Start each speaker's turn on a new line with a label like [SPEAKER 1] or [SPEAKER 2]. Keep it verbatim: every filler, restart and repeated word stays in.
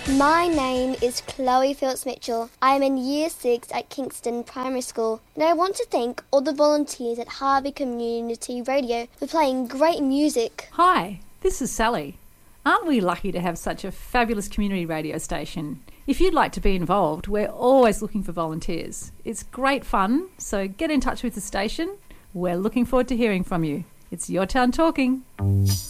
[SPEAKER 1] My name is Chloe Phillips Mitchell. I am in Year six at Kingston Primary School, and I want to thank all the volunteers at Harvey Community Radio for playing great music.
[SPEAKER 2] Hi, this is Sally. Aren't we lucky to have such a fabulous community radio station? If you'd like to be involved, we're always looking for volunteers. It's great fun, so get in touch with the station. We're looking forward to hearing from you. It's Your Town Talking.